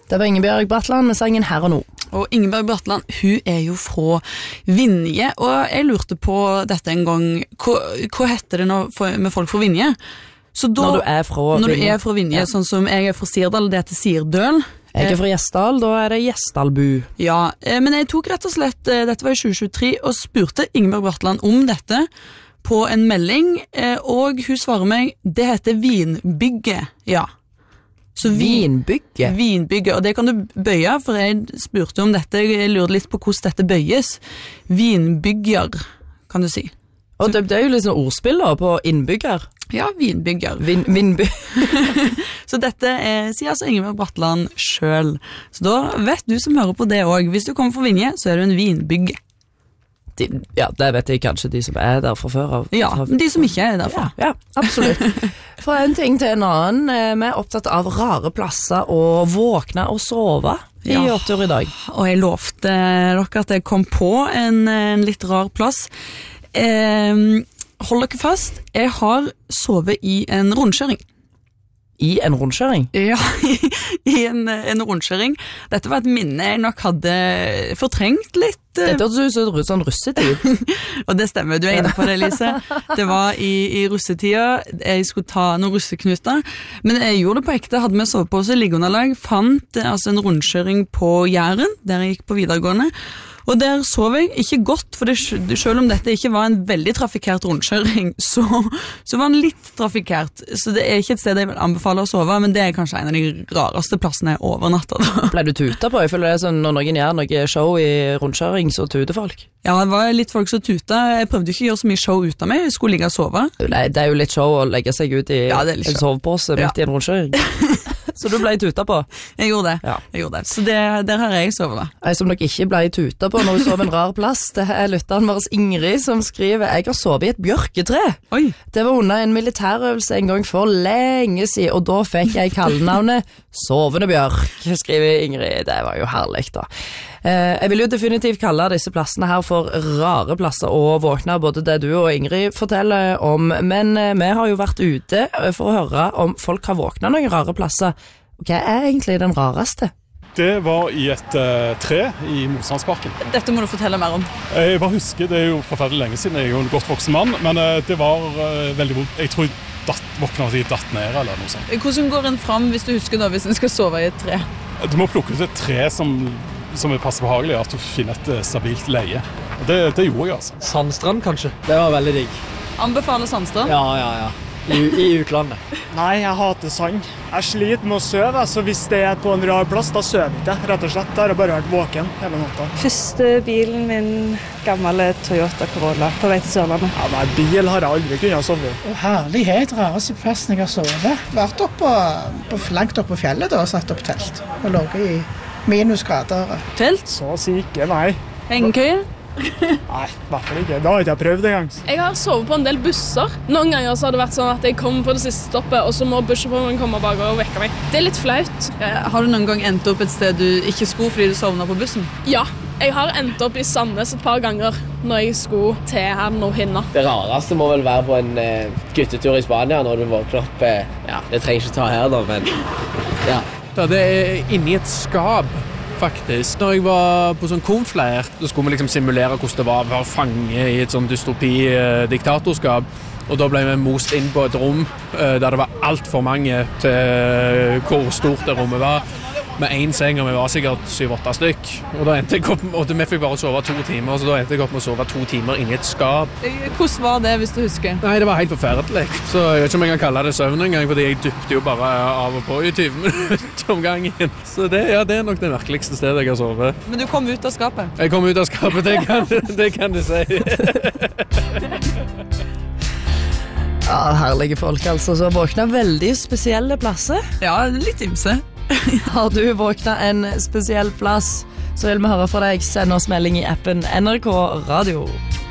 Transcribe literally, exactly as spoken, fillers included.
Det var Ingebjørg Bratland med sangen Her og Nå. Og Ingebjørg Bratland, hun er jo fra Vinje, og jeg lurte på dette en gang, hva, hva heter det når, for, med folk fra Vinje? Så da, når du er fra når Vinje? Du er fra Vinje, ja. Sånn som jeg er fra Sirdal, det heter Sirdøl. Jeg er fra Gjesdal, da er det Gjesdalbu. Ja, men jeg tok rett og slett, dette var i tjue tjuetre, og spurte Ingebjørg Bratland om dette på en melding, og hun svarer meg, det heter Vinbygge, ja. Så vin, Vinbygge? Vinbygge, og det kan du bøye, for jeg spurte om dette, jeg lurte litt på hvordan dette bøyes. Vinbygger, kan du si. Og det, det er jo litt sånn ordspill da, på innbygger. Ja, vinbygger. Vin, vinby. Så dette er, sier altså Ingebjørg Bratland selv. Så da vet du som hører på det også. Hvis du kommer fra Vinje, så er du en vinbygge. De, ja, det vet jeg kanskje de som er der fra før av. Ja, men de som ikke er derfra. Ja, ja, absolutt. Fra en ting til en annen, vi er opptatt av rare plasser og våkne og sove i ja. Opptur i dag. Og jeg lovte dere at jeg kom på en, en litt rar plass. Eh, hold dere fast, jeg har sovet i en rundkjøring. I en rundkjøring? Ja, i, i en, en rundkjøring. Dette var et minne jeg nok hadde fortrengt litt. Dette er jo sånn russetid. Og det stemmer, du er inne på det, Lise. Det var i, i russetida, jeg skulle ta noen russeknuter, men jeg gjorde det på ekte, hadde med sovepose, liggeunderlag, fant altså en rundkjøring på Jæren, der jeg gikk på videregående, og der sov jeg ikke godt, for det, selv om dette ikke var en veldig trafikert rundkjøring, så, så var den litt trafikert. Så det er ikke et sted jeg vil anbefale å sove, men det er kanskje en av de rareste plassene jeg overnatter. Ble du tuta på? Jeg føler det er sånn, når noen gjør noe show i rundkjøring, så tuter folk. Ja, det var litt folk som tuta. Jeg prøvde ikke å gjøre så mye show ut av meg, jeg skulle ligge og sove. Nei, det er jo litt show å legge seg ut i ja, en sovepose midt ja. I en rundkjøring. Så du ble tuta på? Jeg gjorde det, ja. jeg gjorde det. Så det, der har jeg sovet da. Jeg som nok ikke ble tuta på når hun sov en rar plass, det er lytteren vår Ingrid som skriver, jeg har sovet i et bjørketre. Oi. Det var under en militærøvelse en gang for lenge siden, og da fikk jeg kallenavnet Sovende Bjørk, skriver Ingrid. Det var jo herlig da. Jeg vil jo definitivt kalle disse plassene her for rare plasser å våkne, både det du og Ingrid forteller om, men vi har jo vært ute for å høre om folk har våknet noen rare plasser. Hva er egentlig den rareste? Det var i et uh, tre i Motstandsparken. Dette må du fortelle mer om. Jeg bare husker, det er jo forferdelig lenge siden, jeg er jo en godt voksen mann, men uh, det var uh, veldig vondt. Jeg tror jeg datt, våknet at jeg datt ned eller noe sånt. Hvordan går en frem hvis du husker da, hvis en skal sove i et tre? Du må plukke ut et tre som, som er passe behagelig, at du finner et uh, stabilt leie. Det, det gjorde jeg altså. Sandstrand kanskje? Det var veldig digg. Anbefaler Sandstrand? Ja, ja, ja. I, i utlandet. Nei, jeg hater sand. Jeg sliter med å søve, så hvis det er på en rar plass, da søver jeg ikke. Rett og slett, da har jeg bare vært våken hele natta. Første bilen min, gammel Toyota Corolla, på vei til Sørlandet. Ja, nei, bil har jeg aldri kunnet sove. Herlighet, rareste plassen jeg har sovet. Vært opp på, på, langt opp på fjellet da, og satt opp telt. Og lå i minusgrader. Telt? Så si ikke, nei. Hengekøye? Nei, i hvert fall ikke. Da har ikke jeg prøvd en gang. Jeg har sovet på en del busser. Noen ganger så har det vært sånn at jeg kommer på det siste stoppet, og så må bussjåføren komme bak og vekke meg. Det er litt flaut. Har du noen gang endt opp et sted du ikke skulle fordi du sovnet på bussen? Ja, jeg har endt opp i Sandnes et par ganger når jeg skulle til her nå hinna. Det rareste må vel være på en uh, guttetur i Spania når du våkner opp. Uh, ja, det trenger ikke ta her da, men ja. Ja, det er inni et skap. Faktisk. Når jeg var på sånn konfleir, så skulle vi liksom simulere hvordan det var å være fange i et sånn dystopi-diktatorskap. Og da ble vi most inn på et rom der det var alt for mange til hvor stort det rommet var. Med en seng, og vi var sikkert syv åtte stykk. Og da endte jeg opp, og vi fikk bare sove to timer, så da endte jeg opp med å sove to timer inni et skap. Hvordan var det, hvis du husker? Nei, det var helt forferdelig. Så jeg vet ikke om jeg kan kalle det søvn en gang, fordi jeg dypte jo bare av og på i tyve minutter om gangen. Så det, ja, det er nok det merkeligste stedet jeg har sovet. Men du kom ut av skapet? Jeg kom ut av skapet, det kan, det kan du si. Ja, herlige folk altså, så våkner veldig spesielle plasser. Ja, litt ymse. Har du våknet en spesiell plass, så vil vi høre fra deg. Send oss melding i appen N R K Radio.